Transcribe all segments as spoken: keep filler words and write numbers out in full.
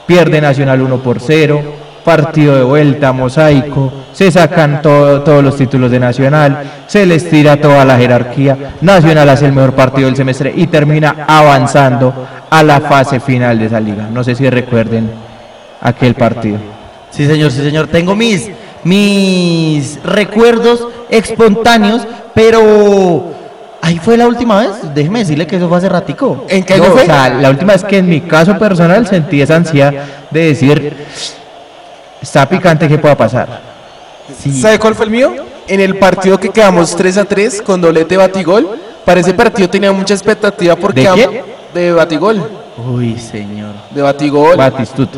pierde Nacional uno por cero, partido de vuelta, mosaico, se sacan todo, todos los títulos de Nacional, se les tira toda la jerarquía, Nacional hace el mejor partido del semestre y termina avanzando a la fase final de esa liga. No sé si recuerden aquel partido. Sí, señor, sí, señor. Tengo mis, mis recuerdos espontáneos, pero ahí fue la última vez. Déjeme decirle que eso fue hace ratico. ¿En qué año fue? O sea, la última vez que en mi caso personal sentí esa ansiedad de decir, está picante, ¿qué pueda pasar? Sí. ¿Sabe cuál fue el mío? En el partido que quedamos tres a tres con doblete Batigol. Para ese partido tenía mucha expectativa porque... ¿De quién? De Batigol. Uy, señor. De Batigol. Batistuta.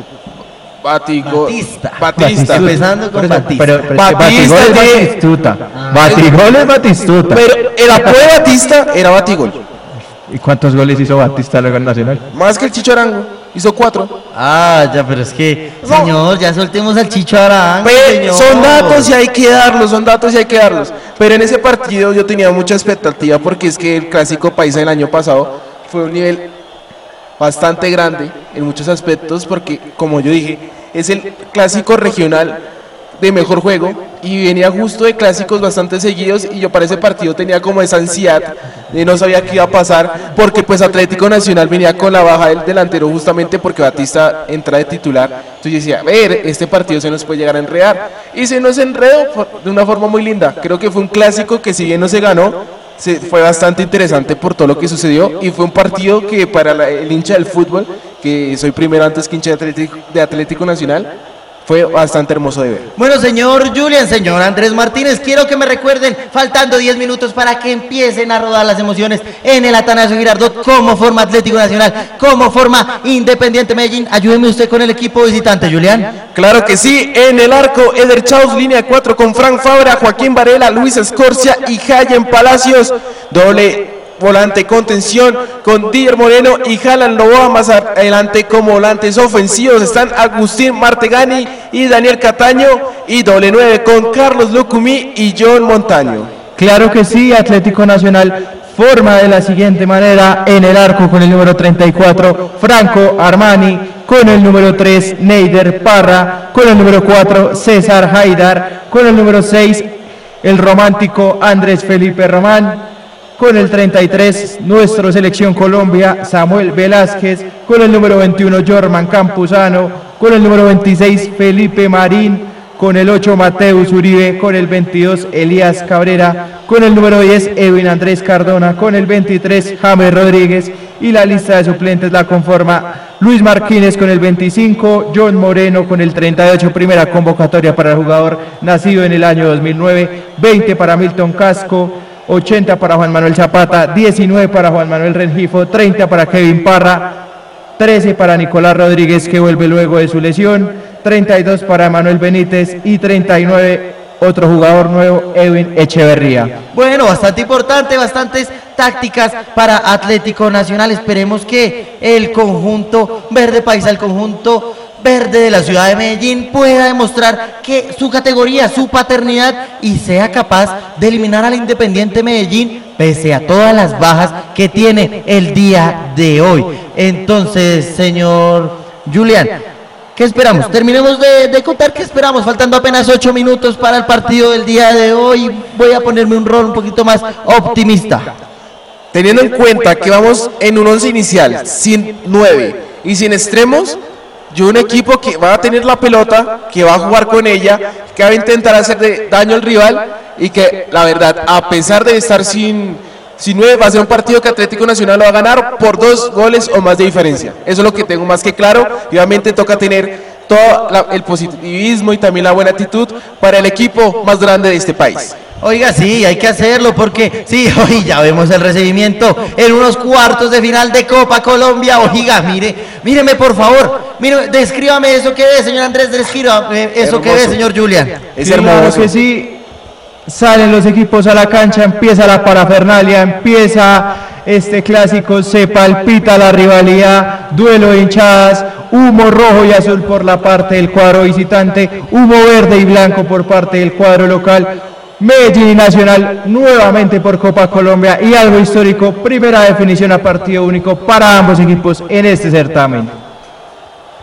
Batigol. Batista. Batista. Empezando con Batista. Pero, pero Batista Batigol es de- Batistuta. Batigol es Batistuta. Pero el apodo de Batista era Batigol. ¿Y cuántos goles hizo Batista luego en Nacional? Más que el Chicho Arango. Hizo cuatro. Ah, ya, pero es que, No. señor, ya soltemos al Chicho Arango, Pero señor. son datos y hay que darlos, son datos y hay que darlos. Pero en ese partido yo tenía mucha expectativa porque es que el clásico paisa del año pasado fue un nivel bastante grande en muchos aspectos porque, como yo dije, es el clásico regional de mejor juego y venía justo de clásicos bastante seguidos y yo para ese partido tenía como esa ansiedad de no sabía qué iba a pasar porque pues Atlético Nacional venía con la baja del delantero justamente porque Batista entra de titular. Entonces yo decía, a ver, este partido se nos puede llegar a enredar y se nos enredó de una forma muy linda. Creo que fue un clásico que si bien no se ganó, se, fue bastante interesante por todo lo que sucedió y fue un partido que para la- el hincha del fútbol, que soy primero antes que hincha de Atlético, de Atlético Nacional, fue bastante hermoso de ver. Bueno, señor Julián, señor Andrés Martínez, quiero que me recuerden, faltando diez minutos para que empiecen a rodar las emociones en el Atanasio Girardot, cómo forma Atlético Nacional, cómo forma Independiente Medellín. Ayúdeme usted con el equipo visitante, Julián. Claro que sí, en el arco, Eder Chaus, línea cuatro con Frank Fabra, Joaquín Varela, Luis Escorcia y Jayen Palacios, doble volante contención con Dier Moreno y Jalan Loboa, más adelante como volantes ofensivos están Agustín Martegani y Daniel Cataño y doble nueve con Carlos Lucumí y John Montaño. Claro que sí, Atlético Nacional forma de la siguiente manera: en el arco con el número treinta y cuatro, Franco Armani, con el número tres, Neider Parra, con el número cuatro, César Haidar, con el número seis, el romántico Andrés Felipe Román, con el treinta y tres, nuestro Selección Colombia, Samuel Velázquez, con el número veintiuno, Jorman Campuzano, con el número veintiséis, Felipe Marín, con el ocho, Mateus Uribe, con el veintidós, Elías Cabrera, con el número diez, Edwin Andrés Cardona, con el veintitrés, James Rodríguez, y la lista de suplentes la conforma Luis Martínez con el veinticinco, John Moreno con el treinta y ocho, primera convocatoria para el jugador nacido en el año dos mil nueve, veinte para Milton Casco, ochenta para Juan Manuel Zapata, diecinueve para Juan Manuel Rengifo, treinta para Kevin Parra, trece para Nicolás Rodríguez, que vuelve luego de su lesión, treinta y dos para Manuel Benítez y treinta y nueve otro jugador nuevo, Edwin Echeverría. Bueno, bastante importante, bastantes tácticas para Atlético Nacional. Esperemos que el conjunto verde paisa, el conjunto verde de la ciudad de Medellín pueda demostrar que su categoría, su paternidad y sea capaz de eliminar al Independiente Medellín pese a todas las bajas que tiene el día de hoy. Entonces, señor Julián, ¿qué esperamos? Terminemos de, de contar qué esperamos, faltando apenas ocho minutos para el partido del día de hoy. Voy a ponerme un rol un poquito más optimista. Teniendo en cuenta que vamos en un once inicial, sin nueve y sin extremos, yo un equipo que va a tener la pelota, que va a jugar con ella, que va a intentar hacerle daño al rival y que la verdad, a pesar de estar sin, sin nueve, va a ser un partido que Atlético Nacional lo va a ganar por dos goles o más de diferencia. Eso es lo que tengo más que claro y obviamente toca tener todo la, el positivismo y también la buena actitud para el equipo más grande de este país. Oiga, sí, hay que hacerlo porque, sí, hoy ya vemos el recibimiento en unos cuartos de final de Copa Colombia. Oiga, mire, míreme por favor, mire, descríbame eso que ve, señor Andrés, descríbame eso que ve, señor Julián. Es Claro hermoso. que sí, salen los equipos a la cancha, empieza la parafernalia, empieza este clásico, se palpita la rivalidad, duelo de hinchadas, humo rojo y azul por la parte del cuadro visitante, humo verde y blanco por parte del cuadro local. Medellín y Nacional nuevamente por Copa Colombia y algo histórico, primera definición a partido único para ambos equipos en este certamen.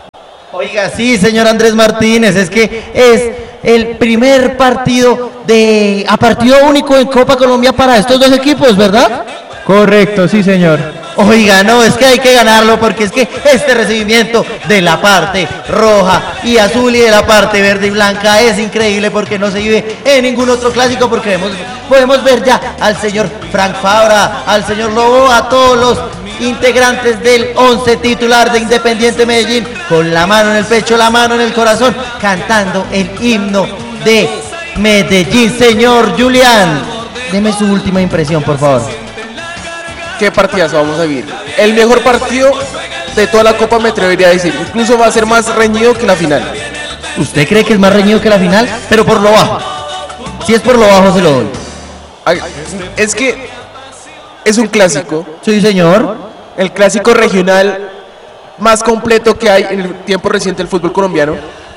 Oiga, sí, señor Andrés Martínez, es que es el primer partido de a partido único en Copa Colombia para estos dos equipos, ¿verdad? Correcto, sí, señor. Oiga, no, es que hay que ganarlo porque es que este recibimiento de la parte roja y azul y de la parte verde y blanca es increíble porque no se vive en ningún otro clásico porque vemos, podemos ver ya al señor Frank Fabra, al señor Lobo, a todos los integrantes del once titular de Independiente Medellín con la mano en el pecho, la mano en el corazón, cantando el himno de Medellín. Señor Julián, deme su última impresión, por favor. ¿Qué partidas vamos a vivir? El mejor partido de toda la Copa, me atrevería a decir. Incluso va a ser más reñido que la final. ¿Usted cree que es más reñido que la final? Pero por lo bajo. Si es por lo bajo, se lo doy. Es que es un clásico. Sí, señor. El clásico regional más completo que hay en el tiempo reciente del fútbol colombiano.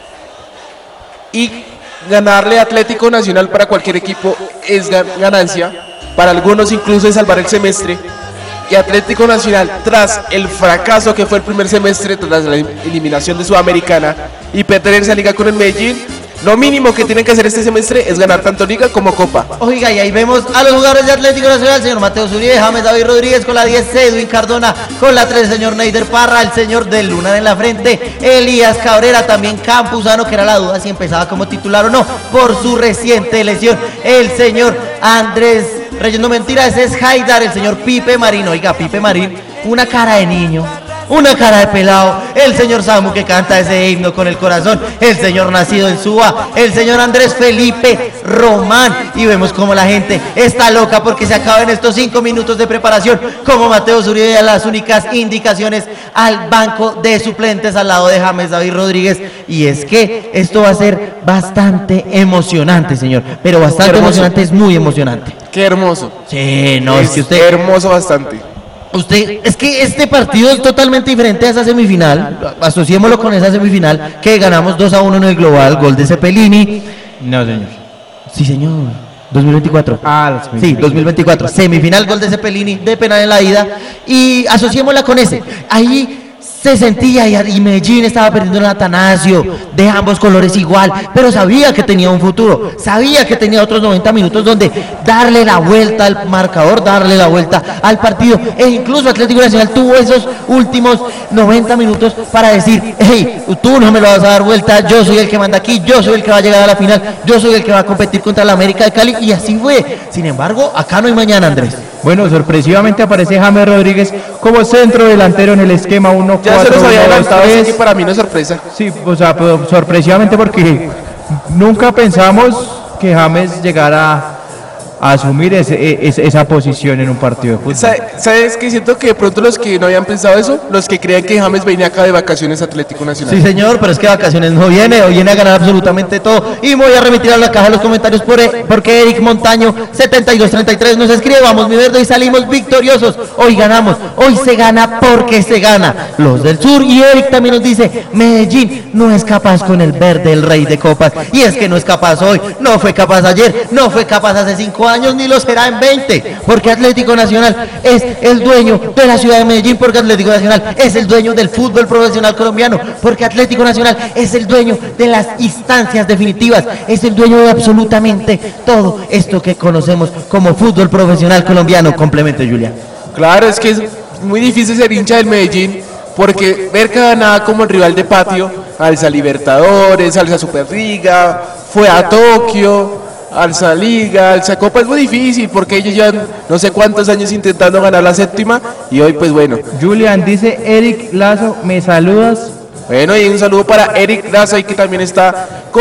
Y ganarle a Atlético Nacional para cualquier equipo es ganancia. Para algunos incluso es salvar el semestre. Y Atlético Nacional, tras el fracaso que fue el primer semestre, tras la eliminación de Sudamericana y perder esa liga con el Medellín, lo mínimo que tienen que hacer este semestre es ganar tanto liga como copa. Oiga, y ahí vemos a los jugadores de Atlético Nacional, el señor Mateo Zuribe, James David Rodríguez con la diez, Edwin Cardona con la tres, el señor Neider Parra, el señor de Luna en la frente, Elías Cabrera, también Campuzano, que era la duda si empezaba como titular o no, por su reciente lesión, el señor Andrés Reyes, no mentira, ese es Haidar, el señor Pipe Marín. Oiga, Pipe Marín, una cara de niño, una cara de pelado, el señor Samu que canta ese himno con el corazón, el señor nacido en Suba, el señor Andrés Felipe Román, y vemos como la gente está loca porque se acaban estos cinco minutos de preparación, como Mateo Zuribe da las únicas indicaciones al banco de suplentes al lado de James David Rodríguez, y es que esto va a ser bastante emocionante, señor, pero bastante emocionante, es muy emocionante. Qué hermoso. Sí, no, es, es que usted... hermoso bastante. Usted, es que este partido es totalmente diferente a esa semifinal, asociémoslo con esa semifinal que ganamos dos a uno en el global, gol de Cepelini. No, señor. Sí, señor, dos mil veinticuatro. Ah, la semifinal. Sí, dos mil veinticuatro, semifinal, gol de Cepelini, de penal en la ida, y asociémosla con ese. Ahí se sentía y, y Medellín estaba perdiendo el Atanasio, de ambos colores igual, pero sabía que tenía un futuro, sabía que tenía otros noventa minutos donde darle la vuelta al marcador, darle la vuelta al partido, e incluso Atlético Nacional tuvo esos últimos noventa minutos para decir, hey, tú no me lo vas a dar vuelta, yo soy el que manda aquí, yo soy el que va a llegar a la final, yo soy el que va a competir contra la América de Cali, y así fue. Sin embargo, acá no hay mañana, Andrés. Bueno, sorpresivamente aparece James Rodríguez como centro delantero en el esquema uno cuatro. Ya se los había adelantado, así que para mí no es sorpresa. Sí, o sea, pues, sorpresivamente porque nunca pensamos que James llegara a asumir ese, ese, esa posición en un partido de fútbol. ¿Sabes qué? Siento que de pronto los que no habían pensado eso, los que creían que James venía acá de vacaciones a Atlético Nacional. Sí, señor, pero es que vacaciones no viene, hoy viene a ganar absolutamente todo. Y me voy a remitir a la caja de los comentarios por, porque Eric Montaño setenta y dos treinta y tres nos escribe, vamos mi verde, y salimos victoriosos. Hoy ganamos, hoy se gana porque se gana. Los del sur, y Eric también nos dice, Medellín no es capaz con el verde, el rey de copas. Y es que no es capaz hoy, no fue capaz ayer, no fue capaz hace cinco años, ni lo será en veinte, porque Atlético Nacional es el dueño de la ciudad de Medellín, porque Atlético Nacional es el dueño del fútbol profesional colombiano, porque Atlético Nacional es el dueño de las instancias definitivas, es el dueño de absolutamente todo esto que conocemos como fútbol profesional colombiano. Complemento, Julián. Claro, es que es muy difícil ser hincha del Medellín, porque ver cada nada como el rival de patio, alza Libertadores, alza Superliga, fue a Tokio, alza Liga, alza Copa, es muy difícil porque ellos llevan no sé cuántos años intentando ganar la séptima y hoy pues bueno. Julián dice, Eric Lazo, ¿me saludas? Bueno, y un saludo para Eric Lazo, ahí que también está